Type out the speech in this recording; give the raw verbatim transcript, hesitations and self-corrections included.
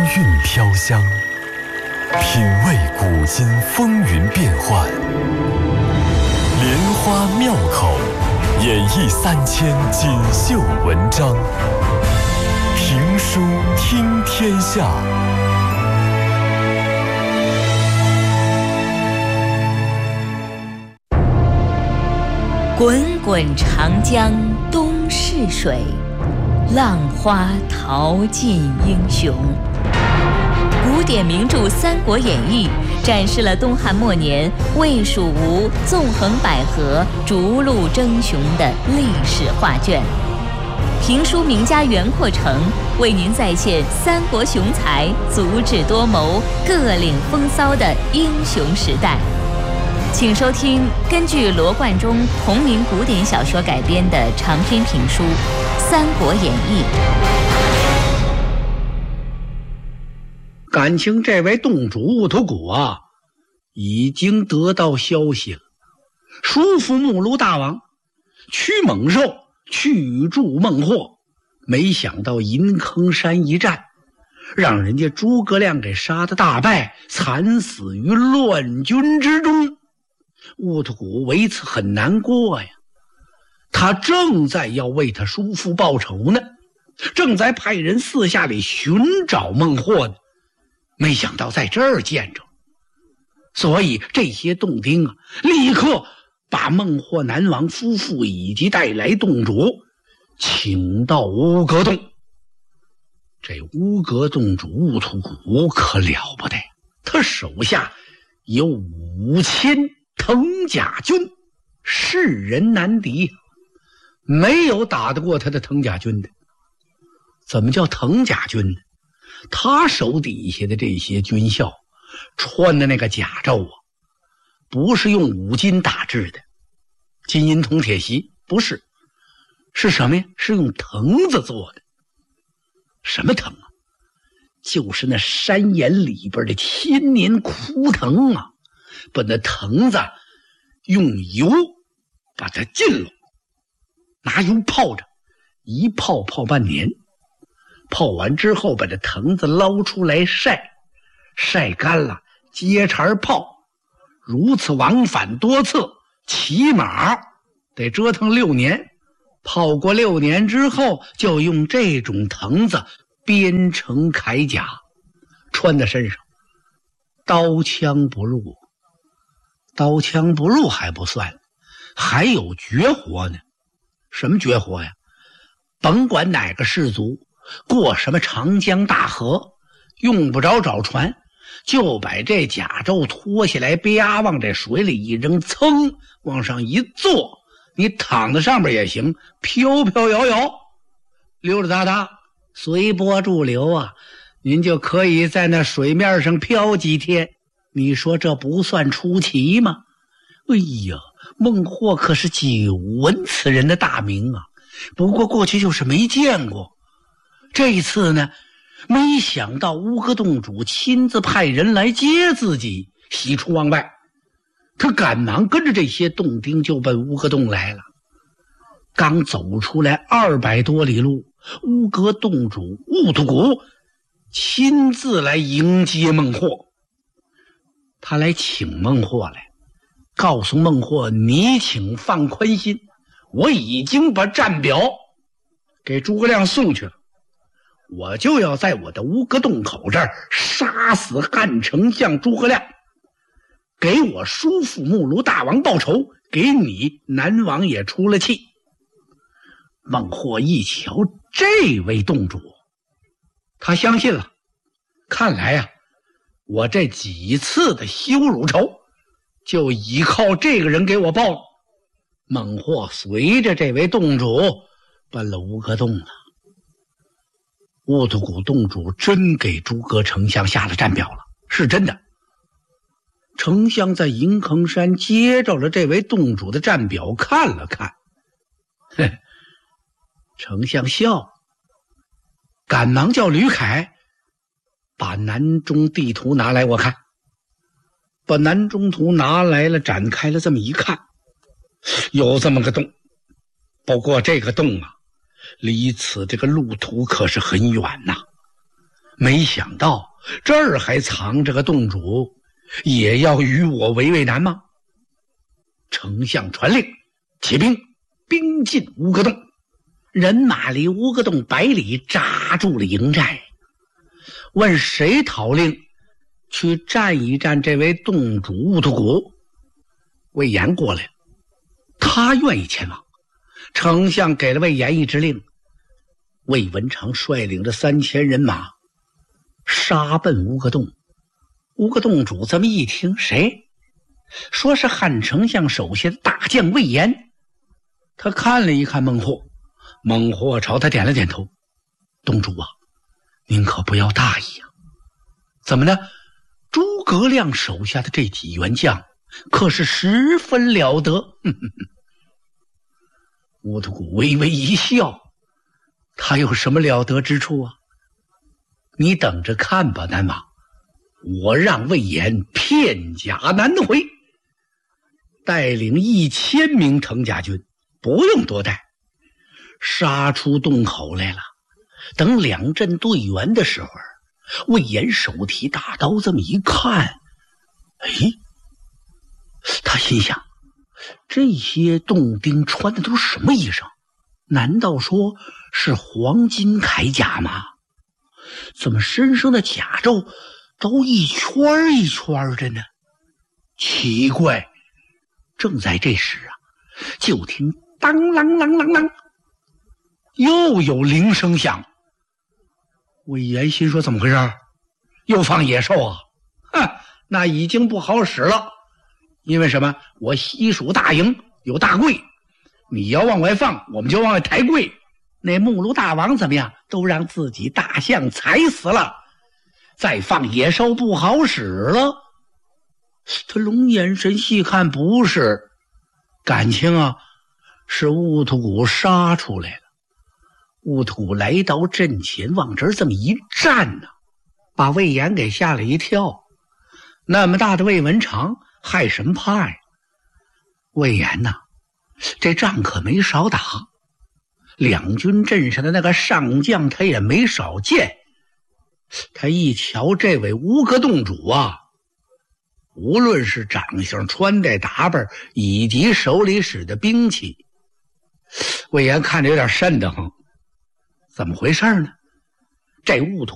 韵飘香，品味古今风云变幻，莲花庙口演绎三千锦绣文章，评书听天下。 滚滚长江东逝水，浪花淘尽英雄。古典名著《三国演义》展示了东汉末年魏蜀吴纵横捭阖、逐鹿争雄的历史画卷。评书名家袁阔成为您再现三国雄才足智多谋、各领风骚的英雄时代。请收听根据罗贯中同名古典小说改编的长篇评书《三国演义》。 感情这位洞主兀突骨啊，已经得到消息了。叔父木卢大王驱猛兽去助孟获，没想到银坑山一战，让人家诸葛亮给杀得大败，惨死于乱军之中。兀突骨为此很难过呀，他正在要为他叔父报仇呢，正在派人四下里寻找孟获呢，没想到在这儿见着，所以这些洞丁啊，立刻把孟获南王夫妇以及带来洞主请到乌阁洞。这乌阁洞主兀突骨可了不得，他手下有五千藤甲军，世人难敌，没有打得过他的藤甲军的。怎么叫藤甲军呢？他手底下的这些军校穿的那个甲胄啊，不是用五金打制的，金银铜铁锡，不是，是什么呀？是用藤子做的。什么藤啊？就是那山岩里边的千年枯藤啊，把那藤子用油把它浸了，拿油泡着，一泡泡半年，泡完之后把这藤子捞出来晒，晒干了接茬泡，如此往返多次，起码得折腾六年。泡过六年之后，就用这种藤子编成铠甲，穿在身上，刀枪不入。刀枪不入还不算，还有绝活呢。什么绝活呀？甭管哪个氏族过什么长江大河，用不着找船，就把这甲胄脱下来，啪往这水里一扔，噌往上一坐，你躺在上面也行，飘飘摇摇，溜溜达达，随波逐流啊，您就可以在那水面上飘几天。你说这不算出奇吗？哎呀，孟获可是久闻此人的大名啊，不过过去就是没见过。这一次呢，没想到乌阁洞主亲自派人来接自己，喜出望外。他赶忙跟着这些洞丁就奔乌阁洞来了。刚走出来二百多里路，乌阁洞主兀突骨亲自来迎接孟获。他来请孟获来，告诉孟获，你请放宽心，我已经把战表给诸葛亮送去了，我就要在我的乌阁洞口这儿杀死汉丞相诸葛亮，给我叔父木卢大王报仇，给你南王也出了气。孟获一瞧这位洞主，他相信了，看来呀、啊，我这几次的羞辱仇就依靠这个人给我报了。孟获随着这位洞主奔了乌阁洞了。兀突骨洞主真给诸葛丞相下了战表了，是真的。丞相在银坑山接着了这位洞主的战表看了看，嘿，丞相笑，赶忙叫吕凯把南中地图拿来我看。把南中图拿来了，展开了，这么一看，有这么个洞，不过这个洞啊，离此这个路途可是很远呐、啊。 没想到这儿还藏着个洞主，也要与我为为难吗？丞相传令，起兵，兵进乌戈洞。人马离乌戈洞百里，扎住了营寨。问谁讨令去战一战这位洞主兀突骨？魏延过来了，他愿意前往。丞相给了魏延一支令，魏文长率领着三千人马杀奔乌戈洞。乌戈洞主这么一听，谁？说是汉丞相手下的大将魏延。他看了一看孟获，孟获朝他点了点头。洞主啊，您可不要大意啊！怎么呢？诸葛亮手下的这几员将可是十分了得。哼哼哼。兀突骨微微一笑，他有什么了得之处啊？你等着看吧，南王，我让魏延片甲难回，带领一千名藤甲军，不用多带，杀出洞口来了。等两阵对圆的时候，魏延手提大刀这么一看，哎，他心想，这些洞丁穿的都是什么衣裳？难道说是黄金铠甲吗？怎么身上的甲胄都一圈一圈的呢？奇怪！正在这时啊，就听当啷啷啷啷，又有铃声响。魏延心说，怎么回事？又放野兽啊？哼，那已经不好使了。因为什么？我西蜀大营有大柜，你要往外放，我们就往外抬柜。那木卢大王怎么样？都让自己大象踩死了，再放野兽不好使了。他龙眼神细看，不是，感情啊，是兀突骨杀出来了。兀突骨来到阵前，往这儿这么一站呢、啊，把魏延给吓了一跳。那么大的魏文长，害什么怕呀？魏延呐、啊，这仗可没少打，两军阵上的那个上将他也没少见。他一瞧这位乌戈洞主啊，无论是长相、穿戴打扮，以及手里使的兵器，魏延看着有点瘆得慌。怎么回事呢？这兀突